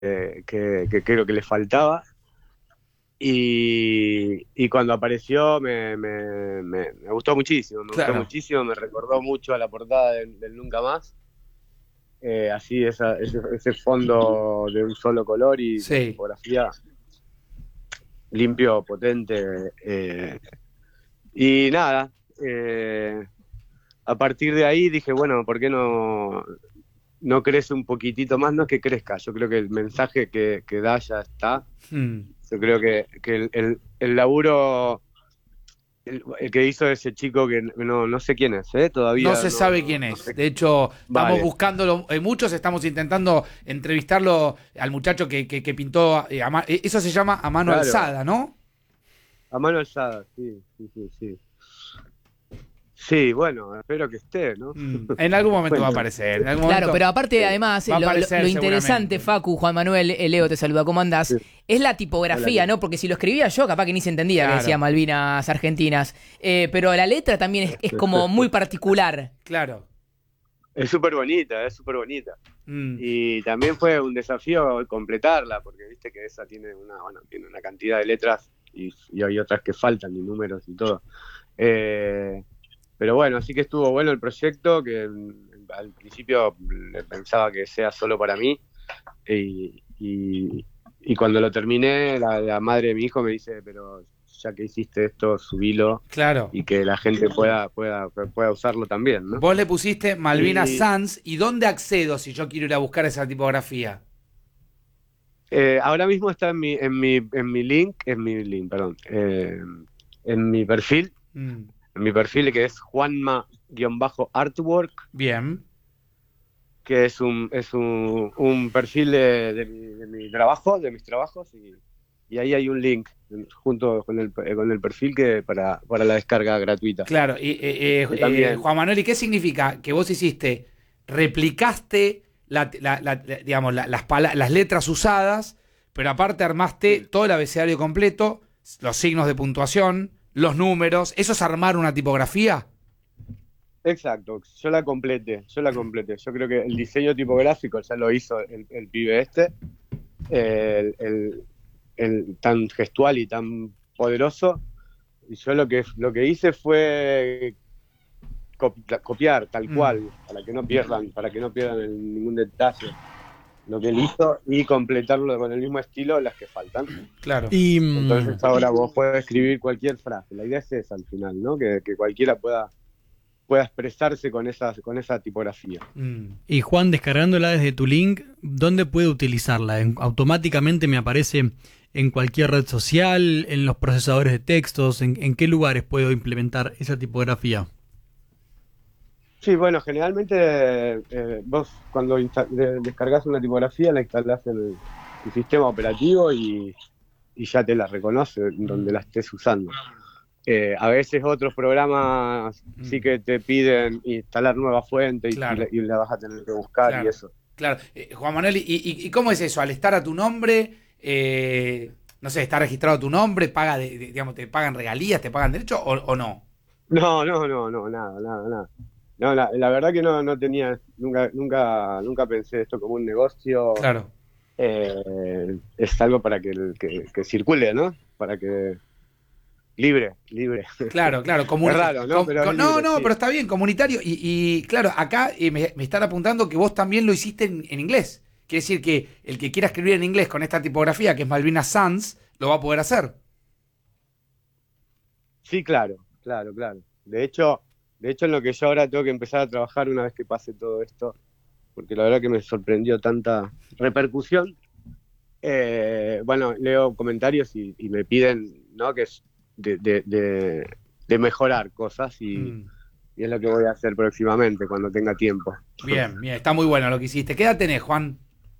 que creo que le faltaba. Y cuando apareció me gustó muchísimo, Claro. me recordó mucho a la portada del Nunca Más. Así ese fondo de un solo color y la Sí. tipografía limpio, potente. Y nada, a partir de ahí dije, bueno, ¿por qué no crece un poquitito más? No es que crezca, yo creo que el mensaje que da ya está. Mm. Yo creo que el laburo, el que hizo ese chico que no sé quién es, No todavía se sabe quién no es. sé. De hecho, estamos Vale, buscándolo, muchos estamos intentando entrevistarlo al muchacho que pintó, eso se llama a mano claro, alzada, ¿no? a mano alzada, sí, sí, sí, sí. Sí, bueno, espero que esté, ¿no? En algún momento va a Bueno, aparecer, en algún Claro, momento pero aparte, además, va a lo aparecer interesante, seguramente. Facu, Juan Manuel, Leo te saluda, ¿cómo andás? sí, Es la hola, tipografía, Leo. ¿no? Porque si lo escribía yo, capaz que ni se entendía que decía Claro, Malvinas Argentinas. Pero la letra también es como muy particular. claro. Es súper bonita, es súper bonita. Mm, Y también fue un desafío completarla, porque viste que esa tiene una cantidad de letras y hay otras que faltan, y números y todo. Eh, pero bueno, sí que estuvo bueno el proyecto, que al principio pensaba que sea solo para mí, y, y- y cuando lo terminé, la madre de mi hijo me dice, pero ya que hiciste esto, subilo claro. y que la gente pueda usarlo también, ¿no? Vos le pusiste Malvinas Y Sans, ¿y dónde accedo si yo quiero ir a buscar esa tipografía? ahora mismo está en mi link, perdón, Mm, en mi perfil que es Juanma-Artwork, bien, que es un perfil de mi trabajo, de mis trabajos, y ahí hay un link junto con el perfil para la descarga gratuita. claro. Y también, Juan Manuel, ¿y qué significa que vos hiciste? Replicaste digamos, las letras usadas, pero aparte armaste sí, todo el abecedario completo, los signos de puntuación, los números. ¿Eso es armar una tipografía? exacto, yo la completé. Yo creo que el diseño tipográfico ya lo hizo el pibe este, el tan gestual y tan poderoso. Y yo lo que hice fue copiar tal Mm, cual, para que no pierdan ningún detalle lo que él hizo y completarlo con el mismo estilo las que faltan. claro. Y Entonces ahora vos podés escribir cualquier frase. La idea es esa al final, ¿no? Que cualquiera pueda expresarse con esa tipografía. Mm. Y Juan, descargándola desde tu link, ¿dónde puede utilizarla? Automáticamente me aparece en cualquier red social, en los procesadores de textos, ¿en qué lugares puedo implementar esa tipografía? Sí, bueno, generalmente vos cuando descargas una tipografía la instalás en el sistema operativo y ya te la reconoce donde Mm, la estés usando. A veces otros programas sí mm, que te piden instalar nueva fuente claro, y la vas a tener que buscar y claro, eso. claro. Juan Manuel, ¿y cómo es eso? Al estar a tu nombre, no sé, está registrado tu nombre, digamos, te pagan regalías, te pagan derechos o no? No, no, no, no, nada, nada, nada. No, la verdad que no tenía, nunca, nunca, nunca pensé esto como un negocio. Claro, Es algo para que circule, ¿no? Para que libre, libre. claro, claro. Es raro, ¿no? Pero es No, libre, no, sí. pero está bien, comunitario. Claro, acá me están apuntando que vos también lo hiciste en inglés. Quiere decir que el que quiera escribir en inglés con esta tipografía, que es Malvinas Sans, lo va a poder hacer. Sí, claro, claro, claro. De hecho, en lo que yo ahora tengo que empezar a trabajar una vez que pase todo esto, porque la verdad que me sorprendió tanta repercusión. Bueno, leo comentarios y me piden, ¿no? Que es de mejorar cosas Mm, y es lo que voy a hacer próximamente cuando tenga tiempo. bien, bien, está muy bueno lo que hiciste. ¿Qué edad tenés, Juan?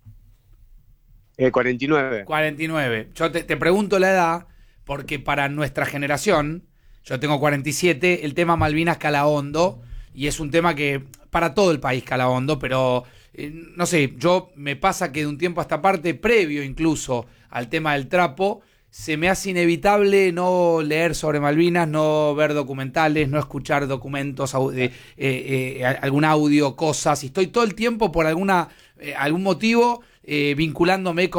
49. 49. Yo te pregunto la edad porque para nuestra generación, yo tengo 47, el tema Malvinas cala hondo y es un tema que para todo el país cala hondo, pero no sé, yo me pasa que de un tiempo a esta parte, previo incluso al tema del trapo, se me hace inevitable no leer sobre Malvinas, no ver documentales, no escuchar documentos, algún audio, cosas, y estoy todo el tiempo por algún motivo vinculándome